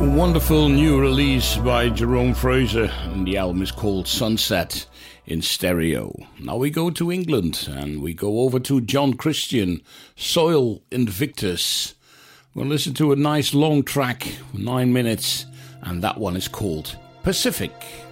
Wonderful new release by Jerome Fraser, and the album is called Sunset in stereo. Now we go to England and we go over to John Christian, Soil Invictus. We'll listen to a nice long track, 9 minutes, and that one is called Pacific.